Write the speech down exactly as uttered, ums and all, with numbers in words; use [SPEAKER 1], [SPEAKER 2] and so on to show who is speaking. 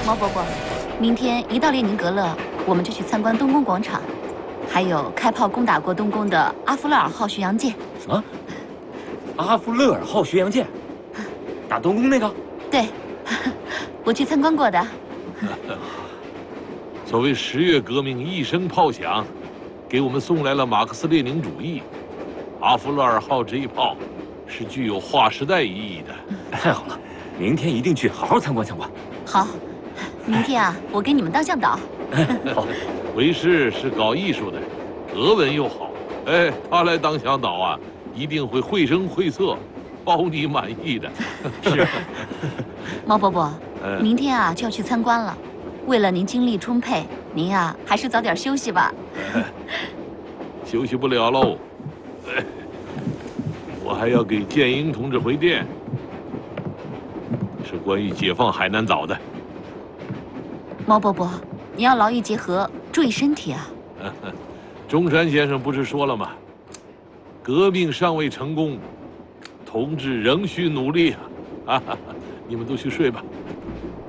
[SPEAKER 1] 毛伯伯，明天一到列宁格勒，我们就去参观东宫广场，还有开炮攻打过东宫的阿夫勒尔号巡洋舰。
[SPEAKER 2] 什么？阿夫勒尔号巡洋舰？打东宫那个？
[SPEAKER 1] 对，我去参观过的。
[SPEAKER 3] 所谓十月革命一声炮响，给我们送来了马克思列宁主义。阿夫勒尔号这一炮是具有划时代意义的。
[SPEAKER 2] 太好了，明天一定去好好参观参观。
[SPEAKER 1] 好，明天啊，我给你们当向导。
[SPEAKER 2] 好，
[SPEAKER 3] 为师是搞艺术的，俄文又好，哎，他来当向导啊，一定会绘声绘色，包你满意的。
[SPEAKER 2] 是。
[SPEAKER 1] 毛伯伯，
[SPEAKER 3] 嗯、
[SPEAKER 1] 明天啊就要去参观了，为了您精力充沛，您呀、啊、还是早点休息吧。
[SPEAKER 3] 哎、休息不了喽，哎，我还要给建英同志回电，是关于解放海南岛的。
[SPEAKER 1] 毛伯伯，你要劳逸结合，注意身体啊。
[SPEAKER 3] 中山先生不是说了吗？革命尚未成功，同志仍需努力啊！啊，你们都去睡吧。